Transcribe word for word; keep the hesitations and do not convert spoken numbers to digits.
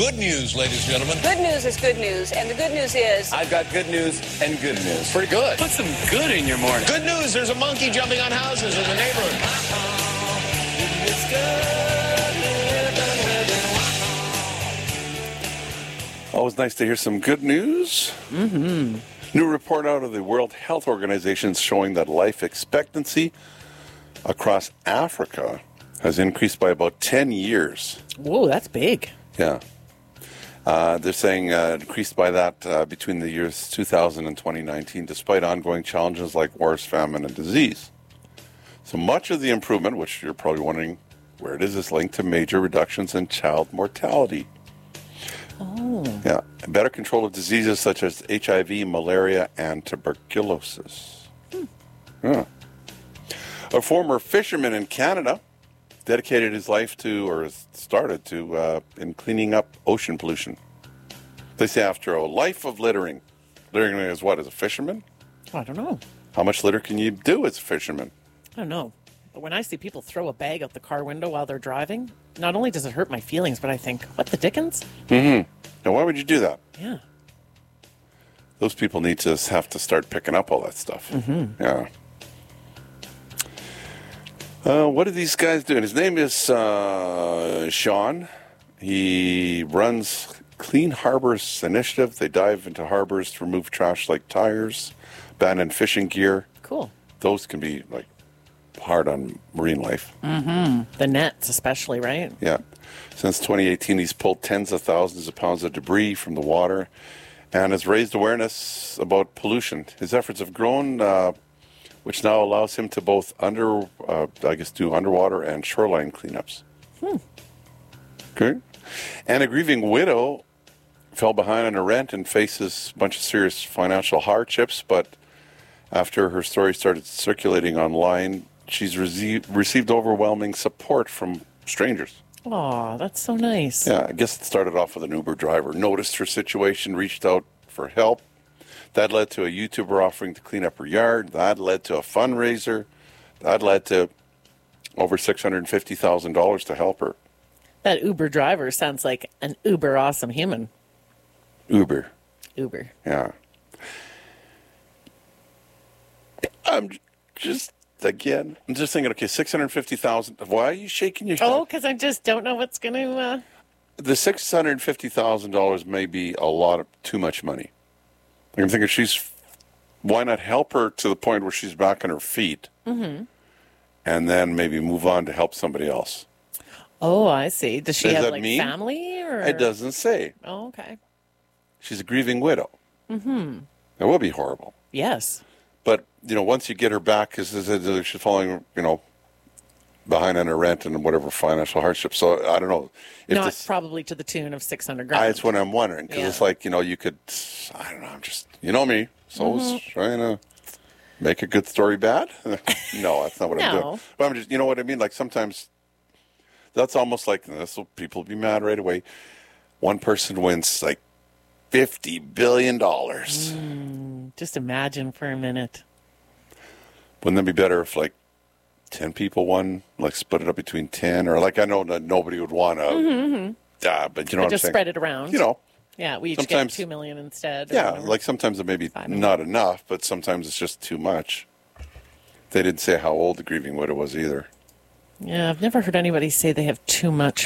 good news, ladies and gentlemen. Good news is good news, and the good news is... I've got good news and good news. Pretty good. Put some good in your morning. Good news, there's a monkey jumping on houses in the neighborhood. It's good. Always nice to hear some good news. Mm-hmm. New report out of the World Health Organization showing that life expectancy across Africa has increased by about ten years. Whoa, that's big. Yeah. Uh, they're saying uh, increased by that uh, between the years two thousand and twenty nineteen, despite ongoing challenges like wars, famine, and disease. So much of the improvement, which you're probably wondering where it is, is linked to major reductions in child mortality. Oh. Yeah. And better control of diseases such as H I V, malaria, and tuberculosis. Hmm. Yeah. A former fisherman in Canada dedicated his life to, or started to, uh, in cleaning up ocean pollution. They say after a life of littering, littering is what, as a fisherman? I don't know. How much litter can you do as a fisherman? I don't know. But when I see people throw a bag out the car window while they're driving, not only does it hurt my feelings, but I think, what the dickens? Mm-hmm. Now, why would you do that? Yeah. Those people need to have to start picking up all that stuff. Mm-hmm. Yeah. Uh, what are these guys doing? His name is uh, Sean. He runs Clean Harbors Initiative. They dive into harbors to remove trash like tires, abandoned fishing gear. Cool. Those can be like hard on marine life. Mm-hmm. The nets especially, right? Yeah. Since twenty eighteen, he's pulled tens of thousands of pounds of debris from the water and has raised awareness about pollution. His efforts have grown, uh, which now allows him to both under, uh, I guess, do underwater and shoreline cleanups. Hmm. Okay. And a grieving widow fell behind on her rent and faces a bunch of serious financial hardships, but after her story started circulating online, she's rece- received overwhelming support from strangers. Aw, that's so nice. Yeah, I guess it started off with an Uber driver, noticed her situation, reached out for help. That led to a YouTuber offering to clean up her yard. That led to a fundraiser. That led to over six hundred fifty thousand dollars to help her. That Uber driver sounds like an uber awesome human. Uber. Uber. Yeah. I'm just, again, I'm just thinking, okay, six hundred fifty thousand dollars. Why are you shaking your head? Oh, because I just don't know what's going to... Uh... The six hundred fifty thousand dollars may be a lot of too much money. I'm thinking she's, why not help her to the point where she's back on her feet, Mm-hmm. and then maybe move on to help somebody else? Oh, I see. Does she Does have that like mean? family or? It doesn't say. Oh, okay. She's a grieving widow. Mm-hmm. That would be horrible. Yes. But, you know, once you get her back, because she's falling, you know, behind on her rent and whatever financial hardship. So I don't know. If Not this, probably to the tune of six hundred grand. That's what I'm wondering. Because Yeah. it's like, you know, you could, I don't know, I'm just, you know me. So I was Mhm. trying to make a good story bad. No, that's not what I'm No. doing. But I'm just, you know what I mean? Like sometimes that's almost like, this will, people will be mad right away. One person wins like fifty billion dollars. Mm, just imagine for a minute. Wouldn't that be better if like ten people won, like split it up between ten, or like I know that nobody would want to, Mm-hmm. uh, but you know But what just I'm saying? spread it around. You know, Yeah, we each sometimes- get two million instead. or yeah, whatever. like sometimes it may be not enough, but sometimes it's just too much. They didn't say how old the grieving widow was either. Yeah, I've never heard anybody say they have too much